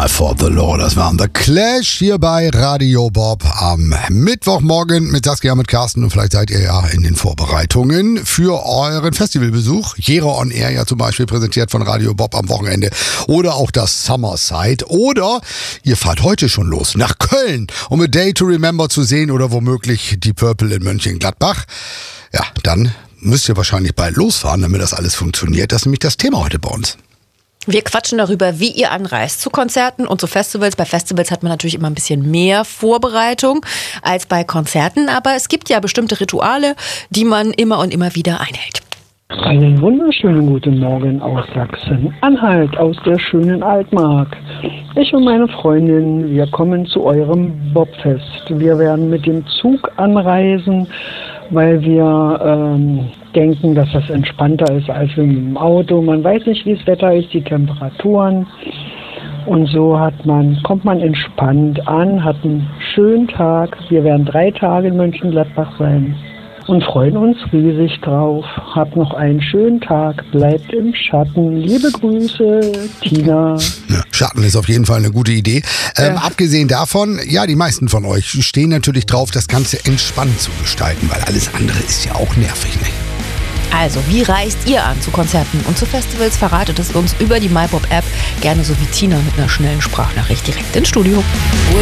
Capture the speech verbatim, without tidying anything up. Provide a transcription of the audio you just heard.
I Fought the Law. Das waren The Clash hier bei Radio Bob am Mittwochmorgen mit Saskia, mit Carsten, und vielleicht seid ihr ja in den Vorbereitungen für euren Festivalbesuch. Jero on Air ja zum Beispiel, präsentiert von Radio Bob am Wochenende, oder auch das Summerside, oder ihr fahrt heute schon los nach Köln, um A Day to Remember zu sehen, oder womöglich die Purple in Mönchengladbach. Ja, dann müsst ihr wahrscheinlich bald losfahren, damit das alles funktioniert. Das ist nämlich das Thema heute bei uns. Wir quatschen darüber, wie ihr anreist zu Konzerten und zu Festivals. Bei Festivals hat man natürlich immer ein bisschen mehr Vorbereitung als bei Konzerten, aber es gibt ja bestimmte Rituale, die man immer und immer wieder einhält. Einen wunderschönen guten Morgen aus Sachsen-Anhalt, aus der schönen Altmark. Ich und meine Freundin, wir kommen zu eurem Bobfest. Wir werden mit dem Zug anreisen, weil wir ähm, denken, dass das entspannter ist als mit dem Auto. Man weiß nicht, wie das Wetter ist, die Temperaturen. Und so hat man, kommt man entspannt an, hat einen schönen Tag. Wir werden drei Tage in Mönchengladbach sein und freuen uns riesig drauf. Habt noch einen schönen Tag, bleibt im Schatten. Liebe Grüße, Tina. Ja, Schatten ist auf jeden Fall eine gute Idee. Ähm, ja. Abgesehen davon, ja, die meisten von euch stehen natürlich drauf, das Ganze entspannt zu gestalten, weil alles andere ist ja auch nervig, ne? Also, wie reist ihr an zu Konzerten und zu Festivals? Verratet es uns über die MyBob-App, gerne so wie Tina mit einer schnellen Sprachnachricht direkt ins Studio.